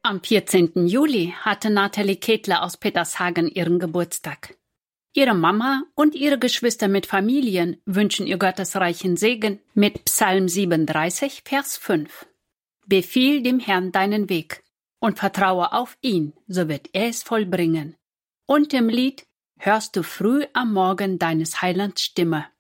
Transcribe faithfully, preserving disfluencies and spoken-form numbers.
Am vierzehnten Juli hatte Nathalie Ketler aus Petershagen ihren Geburtstag. Ihre Mama und ihre Geschwister mit Familien wünschen ihr gottesreichen Segen mit Psalm siebenunddreißig, Vers fünf. Befiehl dem Herrn deinen Weg und vertraue auf ihn, so wird er es vollbringen. Und im Lied Hörst du früh am Morgen deines Heilands Stimme.